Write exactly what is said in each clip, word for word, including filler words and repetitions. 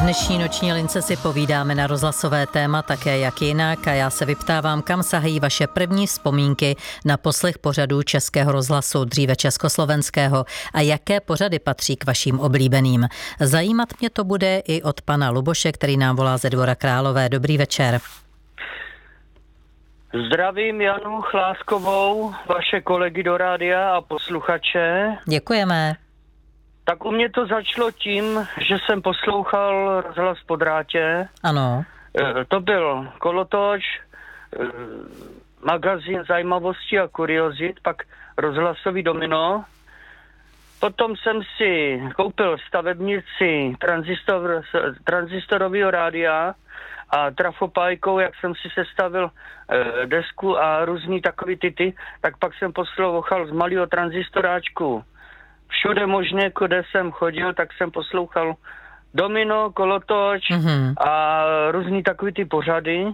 dnešní noční lince si povídáme na rozhlasové téma také jak jinak a já se vyptávám, kam sahají vaše první vzpomínky na poslech pořadů Českého rozhlasu, dříve československého, a jaké pořady patří k vašim oblíbeným. Zajímat mě to bude i od pana Luboše, který nám volá ze Dvora Králové. Dobrý večer. Zdravím Janu Chláskovou, vaše kolegy do rádia a posluchače. Děkujeme. Tak u mě to začalo tím, že jsem poslouchal rozhlas po drátě. Ano. To byl kolotoč, magazín zajímavostí a kuriozit, pak rozhlasový Domino. Potom jsem si koupil stavebnici tranzistor, tranzistorového rádia a trafopájkou, jak jsem si sestavil e, desku a různý takový tyty, tak pak jsem poslouchal z malého tranzistoráčku. Všude možně, kde jsem chodil, tak jsem poslouchal Domino, kolotoč mm-hmm. a různý takový ty pořady.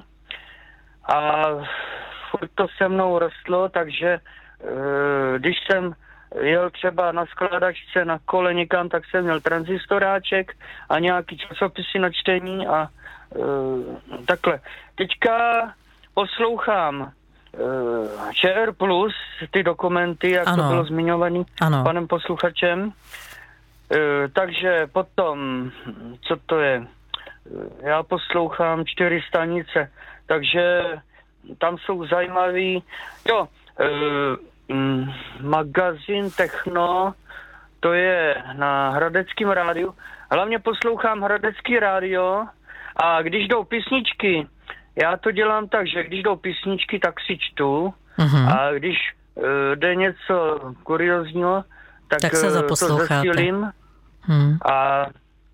A furt to se mnou rostlo, takže e, když jsem jel třeba na skladačce na kole někam, tak jsem měl tranzistoráček a nějaký časopisy na čtení a e, takhle. Teďka poslouchám e, ČR plus, ty dokumenty, jak ano. to bylo zmiňovaný ano. panem posluchačem. E, takže potom, co to je? Já poslouchám čtyři stanice, takže tam jsou zajímavý, jo, e, magazín Techno, to je na Hradeckém rádiu. Hlavně poslouchám Hradecký rádio a když jdou písničky, já to dělám tak, že když jdou písničky, tak si čtu uh-huh. a když uh, jde něco kuriozního, tak, tak se uh, to zasílím. Hmm. A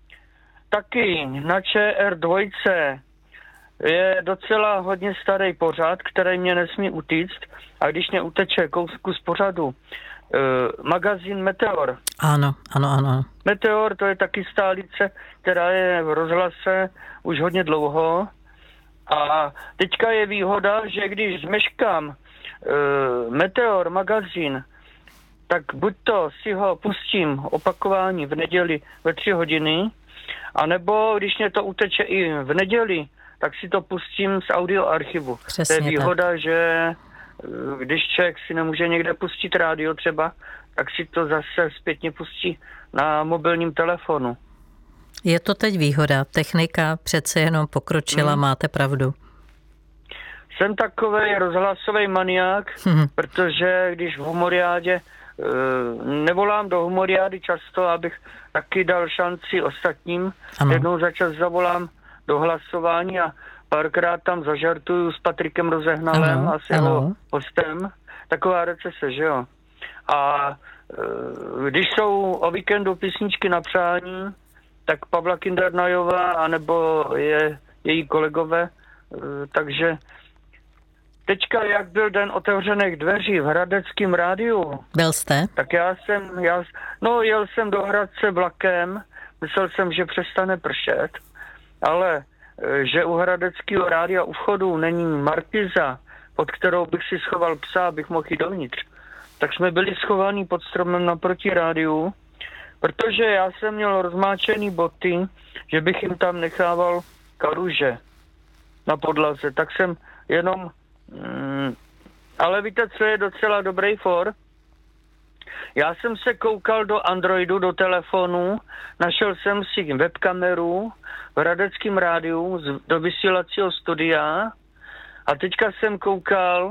taky na ČR dva je docela hodně starý pořad, který mě nesmí utíct. A když mě uteče kousku z pořadu, uh, magazín Meteor. Ano, ano, ano. Meteor, to je taky stálice, která je v rozhlase už hodně dlouho. A teďka je výhoda, že když zmeškám uh, Meteor magazín, tak buď to si ho pustím opakování v neděli ve tři hodiny, anebo když mě to uteče i v neděli, tak si to pustím z audioarchivu. Přesně to je výhoda, tak. že když člověk si nemůže někde pustit rádio třeba, tak si to zase zpětně pustí na mobilním telefonu. Je to teď výhoda. Technika přece jenom pokročila, hmm. máte pravdu. Jsem takovej rozhlasový maniák, hmm. protože když v humoriádě nevolám do humoriády často, abych taky dal šanci ostatním. Ano. Jednou za čas zavolám do hlasování a párkrát tam zažartuju s Patrikem Rozehnalem ano, a s jeho hostem. Taková recese, že jo. A e, když jsou o víkendu písničky na přání, tak Pavla Kindernajová anebo je její kolegové, e, takže teďka, jak byl den otevřených dveří v Hradeckém rádiu. Byl jste? Tak já jsem, já, no jel jsem do Hradce vlakem, myslel jsem, že přestane pršet, ale že u Hradeckého rádia u vchodu není markiza, pod kterou bych si schoval psa, abych mohl jít dovnitř. Tak jsme byli schovaní pod stromem naproti rádiu, protože já jsem měl rozmáčený boty, že bych jim tam nechával kaluže na podlaze. Tak jsem jenom... Mm, ale víte, co je docela dobrý for? Já jsem se koukal do Androidu, do telefonu, našel jsem si webkameru v Hradeckém rádiu do vysílacího studia a teďka jsem koukal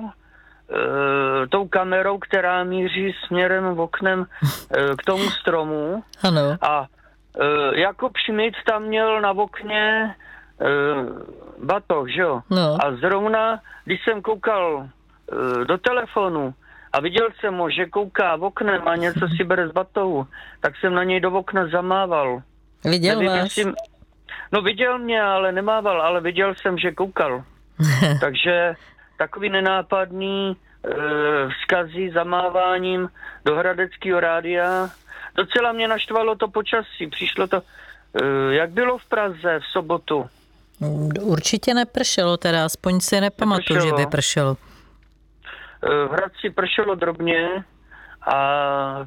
e, tou kamerou, která míří směrem v oknem e, k tomu stromu. Ano. A e, Jakub Šmit tam měl na okně e, batoh, že jo? No. A zrovna, když jsem koukal e, do telefonu, a viděl jsem ho, že kouká v oknem a něco si bere z batohu, tak jsem na něj do okna zamával. Viděl Nevím, vás? Jestli... No viděl mě, ale nemával, ale viděl jsem, že koukal. Takže takový nenápadný e, vzkazy zamáváním do Hradeckého rádia. Docela mě naštvalo to počasí. Přišlo to, e, jak bylo v Praze v sobotu? Určitě nepršelo teda, aspoň si nepamatuju, že by pršelo. V Hradci pršelo drobně a